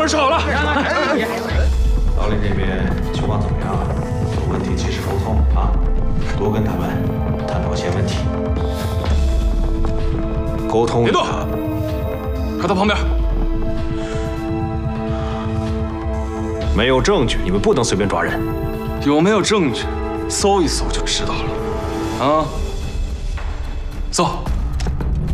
收好了。 老李这边情况怎么样？有问题及时沟通啊，多跟他们探讨些问题。沟通。别动， 快到旁边。 没有证据，你们不能随便抓人。 有没有证据？搜一搜就知道了。啊，走。